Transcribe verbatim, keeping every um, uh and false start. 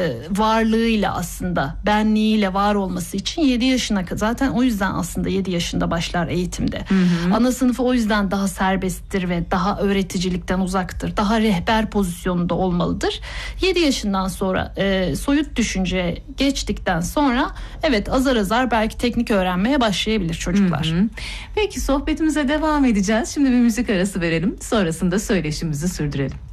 varlığıyla aslında benliğiyle var olması için yedi yaşına kadar, zaten o yüzden aslında yedi yaşında başlar eğitimde. Hı hı. Ana sınıfı o yüzden daha serbesttir ve daha öğreticilikten uzaktır. Daha rehber pozisyonunda olmalıdır. yedi yaşından sonra e, soyut düşünceye geçtikten sonra evet azar azar belki teknik öğrenmeye başlayabilir çocuklar. Hı hı. Peki sohbetimize devam edeceğiz. Şimdi bir müzik arası verelim. Sonrasında söyleşimizi sürdürelim.